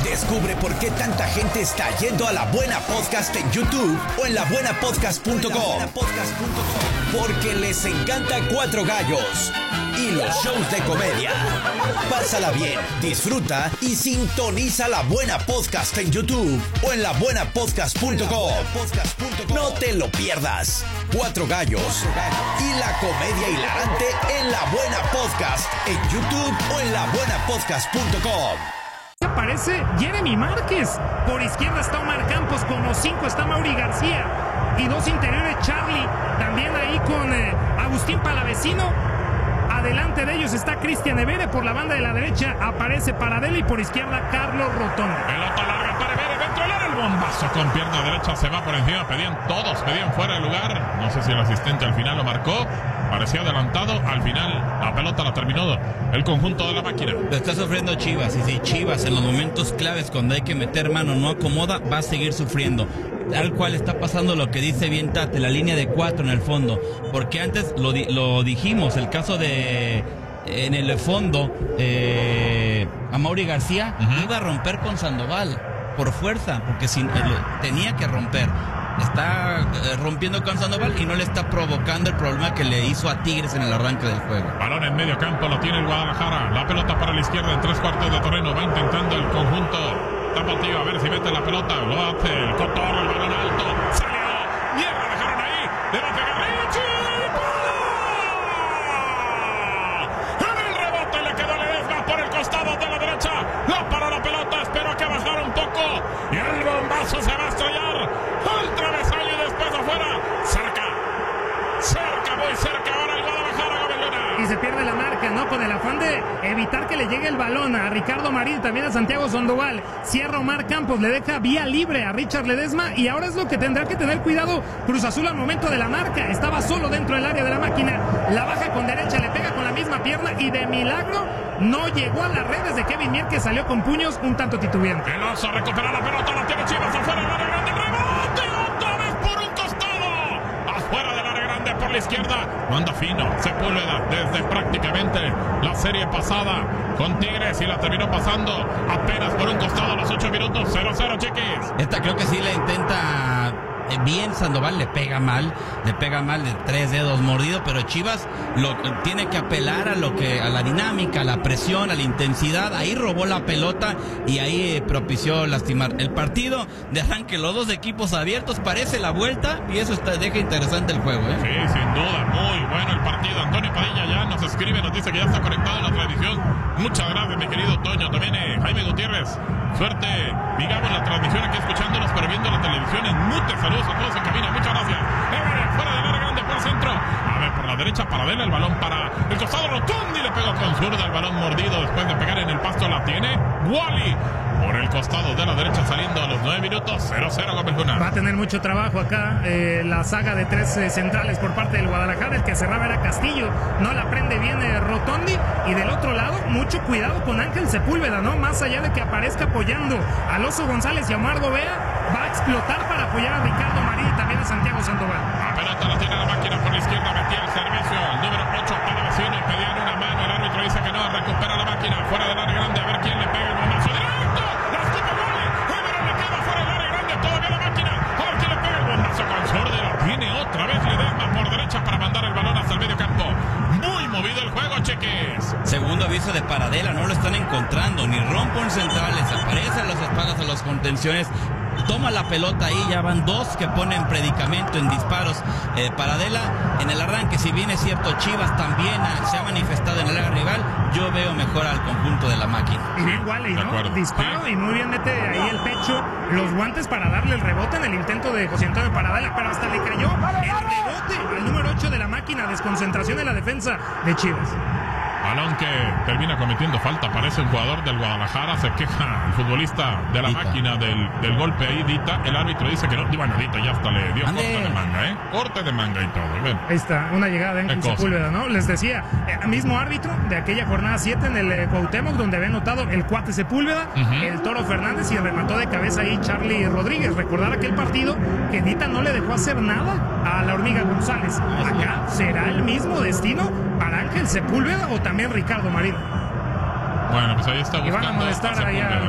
Descubre por qué tanta gente está yendo a La Buena Podcast en YouTube o en labuenapodcast.com. Porque les encanta Cuatro Gallos y los shows de comedia. Pásala bien, disfruta y sintoniza La Buena Podcast en YouTube o en labuenapodcast.com. No te lo pierdas. Cuatro Gallos y la comedia hilarante en La Buena Podcast en YouTube o en labuenapodcast.com. Aparece Jeremy Márquez. Por izquierda está Omar Campos, con los 5 está Mauri García y 2 interiores Charlie, también ahí con Agustín Palavecino. Adelante de ellos está Cristian Evere, por la banda de la derecha aparece Paradela y por izquierda Carlos Rotondi. Pelota larga para Evere, dentro del área, el bombazo con pierna derecha se va por encima, pedían fuera de lugar, no sé si el asistente al final lo marcó, parecía adelantado, al final la pelota la terminó el conjunto de la máquina. Lo está sufriendo Chivas, y si Chivas en los momentos claves cuando hay que meter mano no acomoda, va a seguir sufriendo. Tal cual está pasando lo que dice bien Tate, la línea de 4 en el fondo, porque antes lo dijimos, el caso de en el fondo Amaury García iba a romper con Sandoval por fuerza, porque tenía que romper. Está rompiendo con Sandoval y no le está provocando el problema que le hizo a Tigres en el arranque del juego. Balón en medio campo, lo tiene el Guadalajara, la pelota para la izquierda en 3/4 de terreno, va intentando el conjunto tapatío a ver si mete la pelota, lo hace el Cotorro, el balón alto, salió, bien la dejaron ahí, le va a pegar Richie, en el rebote le quedó Ledesma por el costado de la derecha, la paró la pelota, espero que bajara un poco y el bombazo se va a estrellar al travesaño y después afuera, cerca, muy cerca ahora el Guadalajara, Gabellona. Y se pierde la marca, ¿no? Con el afán de evitar que le llegue el balón a Ricardo Marín, también a Santiago Sandoval. Cierra Omar Campos, le deja vía libre a Richard Ledesma y ahora es lo que tendrá que tener cuidado Cruz Azul al momento de la marca. Estaba solo dentro del área de la máquina, la baja con derecha, le pega con la misma pierna y de milagro no llegó a las redes de Kevin Mier, que salió con puños un tanto titubeante. Veloso recupera la pelota, la tiene Chivas afuera del área grande, rebote otra vez por un costado, afuera del área grande por la izquierda, manda fino Sepúlveda desde prácticamente la serie pasada con Tigres y la terminó pasando apenas por un costado a los 8 minutos, 0-0, chiquis. Esta creo que sí la intenta bien Sandoval, le pega mal de 3 dedos mordido, pero Chivas tiene que apelar a la dinámica, a la presión, a la intensidad. Ahí robó la pelota y ahí propició lastimar el partido de arranque, los dos equipos abiertos, parece la vuelta y eso deja interesante el juego, Sí, sin duda, muy bueno el partido. Antonio Padilla ya nos escribe, nos dice que ya está conectado en la transmisión. Muchas gracias, mi querido Toño. También Jaime Gutiérrez, suerte, digamos, la transmisión aquí escuchándonos, pero viendo la televisión en mute. Saludos a todos en cabina, muchas gracias. Fuera del área grande por centro. A ver, por la derecha Paradela, el balón para el costado Rotondi, le pegó con zurda, el balón mordido después de pegar en el pasto, la tiene Wally por el costado de la derecha saliendo a los 9 minutos, 0-0 Gómez Luna. Va a tener mucho trabajo acá la saga de 3 centrales por parte del Guadalajara. El que cerraba era Castillo, no la prende bien Rotondi, y del otro lado mucho cuidado con Ángel Sepúlveda, ¿no? Más allá de que aparezca apoyando a Oso González y a Omar Gobea, va a explotar para apoyar a Ricardo Marín y también a Santiago Sandoval. La pelota la tiene la máquina por la izquierda, metía el servicio, el número 8 Palavecino, y pedían una mano, el árbitro dice que no, recupera la máquina, fuera del área grande, a ver quién le pega el bombazo directo, la escupa Wally, Evere le queda fuera del área grande, todavía la máquina, a ver quién le pega el bombazo con zurda, y la tiene otra vez Ledesma por derecha para mandar el balón hasta el medio campo. Muy movido el juego, cheques. Segundo aviso de Paradela, no lo están encontrando, ni rompen centrales, aparecen las espaldas a los contenciones, toma la pelota ahí, ya van 2 que ponen predicamento en disparos. Paradela en el arranque, si bien es cierto Chivas también se ha manifestado en el área rival, yo veo mejor al conjunto de la máquina. Y bien Wally, ¿no? Disparo y muy bien mete ahí el pecho, los guantes para darle el rebote en el intento de José Antonio Paradela, pero hasta le cayó el rebote al número 8 de la máquina, desconcentración en la defensa de Chivas. Balón que termina cometiendo falta, parece un jugador del Guadalajara, se queja el futbolista de la máquina del golpe ahí, Dita, el árbitro dice que no, bueno, Dita ya hasta le dio corte de manga, corte de manga y todo, ven. Ahí está, una llegada de Ángel Sepúlveda, ¿no? Les decía, el mismo árbitro de aquella jornada 7 en el Cuauhtémoc, donde había notado el cuate Sepúlveda, el Toro Fernández, y remató de cabeza ahí Charlie Rodríguez. Recordar aquel partido que Dita no le dejó hacer nada a la Hormiga González. Acá será el mismo destino para Ángel Sepúlveda o también Ricardo Marín. Bueno, pues ahí está buscando. Y van a molestar allá